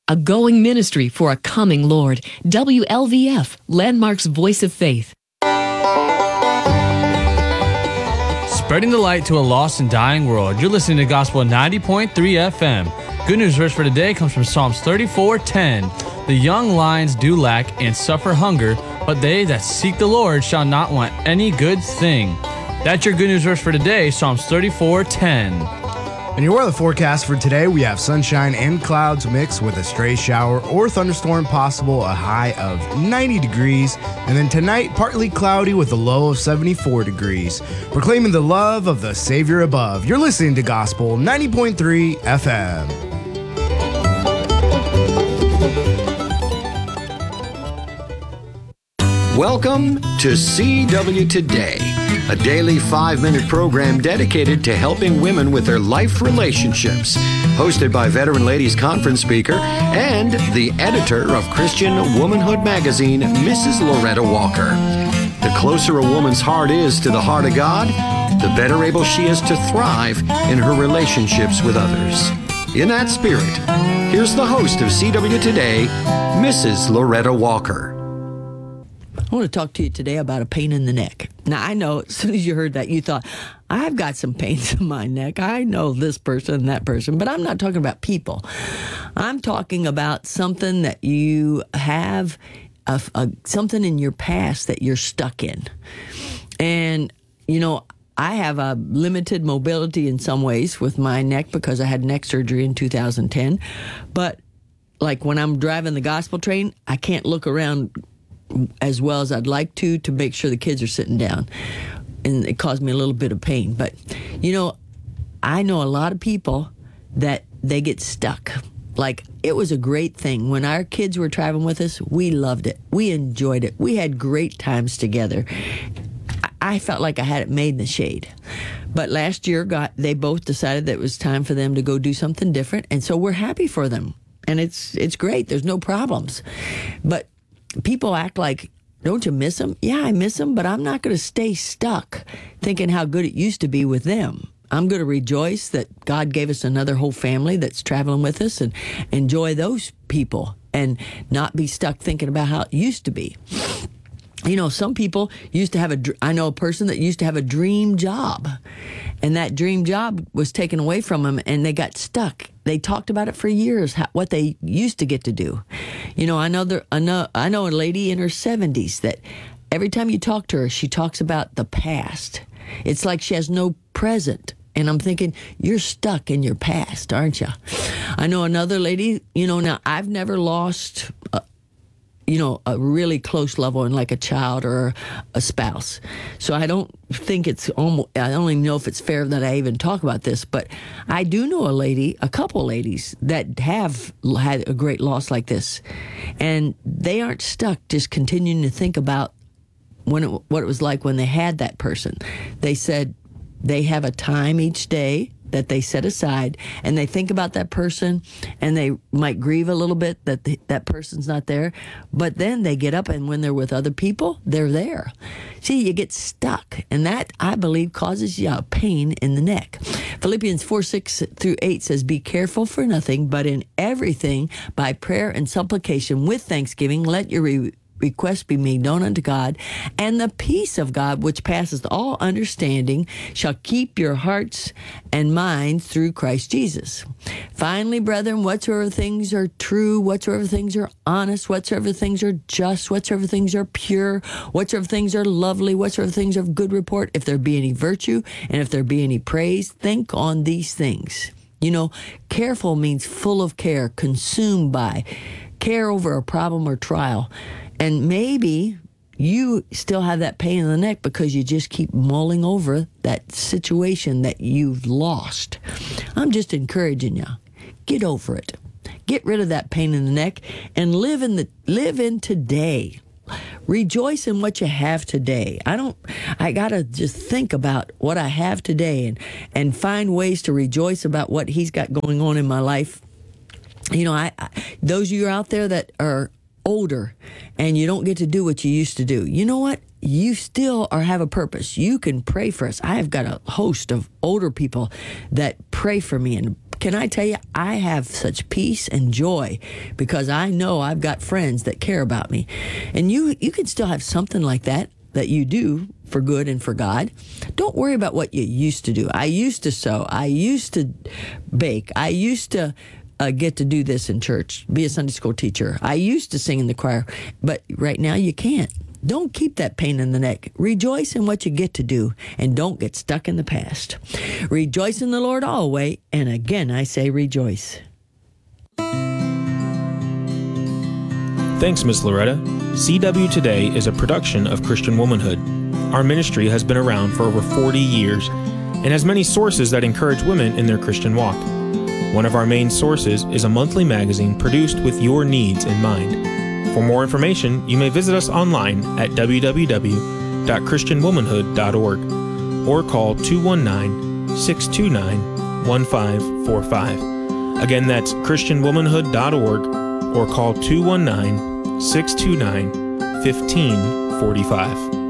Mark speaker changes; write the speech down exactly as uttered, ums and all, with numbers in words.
Speaker 1: a going ministry for a coming Lord. W L V F, Landmark's Voice of Faith.
Speaker 2: Spreading the light to a lost and dying world. You're listening to Gospel ninety point three F M. Good news verse for today comes from Psalms thirty-four ten. The young lions do lack and suffer hunger, but they that seek the Lord shall not want any good thing. That's your good news verse for today, Psalms thirty-four ten.
Speaker 3: In your weather forecast for today, we have sunshine and clouds mixed with a stray shower or thunderstorm possible, a high of ninety degrees. And then tonight, partly cloudy with a low of seventy-four degrees. Proclaiming the love of the Savior above. You're listening to Gospel ninety point three F M.
Speaker 4: Welcome to C W Today, a daily five-minute program dedicated to helping women with their life relationships, hosted by veteran ladies conference speaker and the editor of Christian Womanhood magazine, Missus Loretta Walker. The closer a woman's heart is to the heart of God, the better able she is to thrive in her relationships with others. In that spirit, here's the host of C W Today, Missus Loretta Walker.
Speaker 5: I want to talk to you today about a pain in the neck. Now, I know as soon as you heard that, you thought, I've got some pains in my neck. I know this person and that person, but I'm not talking about people. I'm talking about something that you have, a, a, something in your past that you're stuck in. And, you know, I have a limited mobility in some ways with my neck because I had neck surgery in two thousand ten. But, like, when I'm driving the gospel train, I can't look around as well as I'd like to, to make sure the kids are sitting down. And it caused me a little bit of pain. But, you know, I know a lot of people that they get stuck. Like, it was a great thing. When our kids were traveling with us, we loved it. We enjoyed it. We had great times together. I felt like I had it made in the shade. But last year, God, they both decided that it was time for them to go do something different. And so we're happy for them. And it's it's great. There's no problems. But people act like, don't you miss them? Yeah, I miss them, but I'm not going to stay stuck thinking how good it used to be with them. I'm going to rejoice that God gave us another whole family that's traveling with us and enjoy those people and not be stuck thinking about how it used to be. You know, some people used to have a, I know a person that used to have a dream job, and that dream job was taken away from them, and they got stuck. They talked about it for years, how, what they used to get to do. You know, I know, there, I know I know a lady in her seventies that every time you talk to her, she talks about the past. It's like she has no present. And I'm thinking, you're stuck in your past, aren't you? I know another lady, you know, now I've never lost a, you know, a really close loved one like a child or a spouse. So I don't think it's almost, I don't even know if it's fair that I even talk about this, but I do know a lady, a couple ladies that have had a great loss like this. And they aren't stuck just continuing to think about when it, what it was like when they had that person. They said they have a time each day that they set aside, and they think about that person, and they might grieve a little bit that the, that person's not there, but then they get up, and when they're with other people, they're there. See, you get stuck, and that, I believe, causes you a pain in the neck. Philippians four, six through eight says, be careful for nothing, but in everything, by prayer and supplication with thanksgiving, let your re- requests be made known unto God, and the peace of God, which passes all understanding, shall keep your hearts and minds through Christ Jesus. Finally, brethren, whatsoever things are true, whatsoever things are honest, whatsoever things are just, whatsoever things are pure, whatsoever things are lovely, whatsoever things are of good report, if there be any virtue, and if there be any praise, think on these things. You know, careful means full of care, consumed by, care over a problem or trial. And maybe you still have that pain in the neck because you just keep mulling over that situation that you've lost. I'm just encouraging you. Get over it. Get rid of that pain in the neck and live in the live in today. Rejoice in what you have today. I don't, I got to just think about what I have today and, and find ways to rejoice about what he's got going on in my life. You know, I, I those of you out there that are older and you don't get to do what you used to do. You know what? you still are have a purpose. You can pray for us. I have got a host of older people that pray for me, and can I tell you, I have such peace and joy because I know I've got friends that care about me. And you you can still have something like that that you do for good and for God. Don't worry about what you used to do. I used to sew. I used to bake. I used to uh, get to do this in church, be a Sunday school teacher. I used to sing in the choir, but right now you can't. Don't keep that pain in the neck. Rejoice in what you get to do, and don't get stuck in the past. Rejoice in the Lord always, and again I say rejoice.
Speaker 6: Thanks, Miss Loretta. C W Today is a production of Christian Womanhood. Our ministry has been around for over forty years and has many sources that encourage women in their Christian walk. One of our main sources is a monthly magazine produced with your needs in mind. For more information, you may visit us online at w w w dot christian womanhood dot org or call two one nine, six two nine, one five four five. Again, that's christian womanhood dot org or call two one nine, six two nine, one five four five.